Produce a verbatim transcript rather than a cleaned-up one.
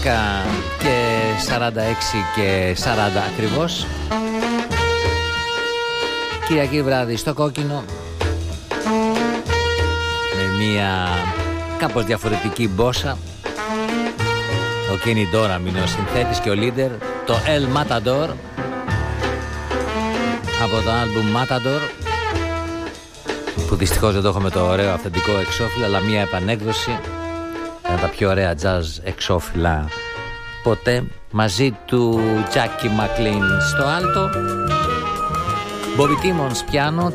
δέκα και σαράντα έξι και σαράντα ακριβώς. Κυριακή βράδυ στο Κόκκινο, με μια κάπως διαφορετική μπόσα. Ο Κίνι Ντόραμ είναι ο συνθέτης και ο leader. Το El Matador από το άλμπουμ Matador, που δυστυχώς δεν το έχουμε το ωραίο αυθεντικό εξώφυλλο, αλλά μια επανέκδοση, ένα τα πιο ωραία jazz εξώφυλλα ποτέ, μαζί του Jackie McLean στο άλτο, Bobby Timmons πιάνο,